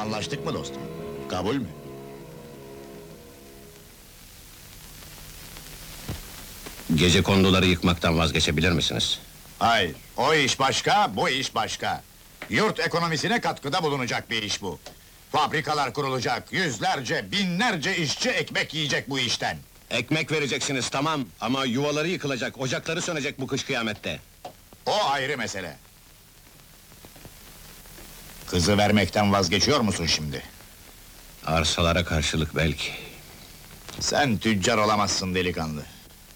Anlaştık mı dostum? Kabul mü? Gecekonduları yıkmaktan vazgeçebilir misiniz? Hayır, o iş başka, bu iş başka. Yurt ekonomisine katkıda bulunacak bir iş bu. Fabrikalar kurulacak, yüzlerce, binlerce işçi ekmek yiyecek bu işten. Ekmek vereceksiniz, tamam, ama yuvaları yıkılacak, ocakları sönecek bu kış kıyamette. O ayrı mesele. Kızı vermekten vazgeçiyor musun şimdi? Arsalara karşılık belki. Sen tüccar olamazsın delikanlı.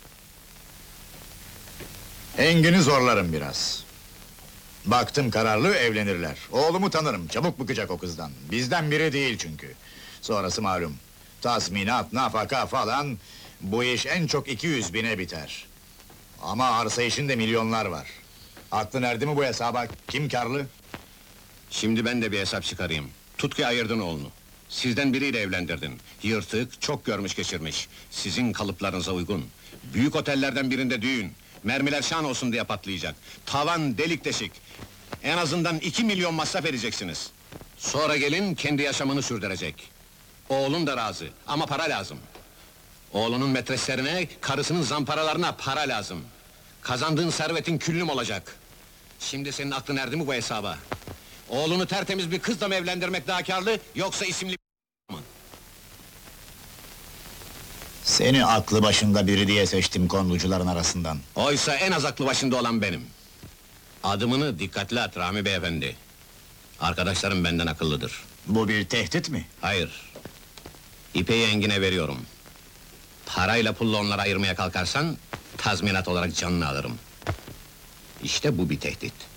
Engin'i zorlarım biraz. Baktım kararlı, evlenirler. Oğlumu tanırım, çabuk bıkacak o kızdan. Bizden biri değil çünkü. Sonrası malum. Tazminat, nafaka falan... Bu iş en çok 200 bine biter. Ama arsa işinde milyonlar var. Aklın erdi mi bu hesaba? Kim karlı? Şimdi ben de bir hesap çıkarayım. Tutku'ya ayırdın oğlunu. Sizden biriyle evlendirdin. Yırtık, çok görmüş geçirmiş. Sizin kalıplarınıza uygun. Büyük otellerden birinde düğün. Mermiler şan olsun diye patlayacak. Tavan delik deşik. En azından 2 milyon masraf edeceksiniz. Sonra gelin kendi yaşamını sürdürecek. Oğlun da razı ama para lazım. Oğlunun metreslerine, karısının zamparalarına para lazım. Kazandığın servetin küllüm olacak. Şimdi senin aklın erdi mi bu hesaba? Oğlunu tertemiz bir kızla mı evlendirmek daha kârlı, yoksa isimli mı? Seni aklı başında biri diye seçtim konducuların arasından. Oysa en az aklı başında olan benim. Adımını dikkatli at Rami beyefendi. Arkadaşlarım benden akıllıdır. Bu bir tehdit mi? Hayır. İpeyi Engin'e veriyorum. Parayla pulla onları ayırmaya kalkarsan... ...tazminat olarak canını alırım. İşte bu bir tehdit.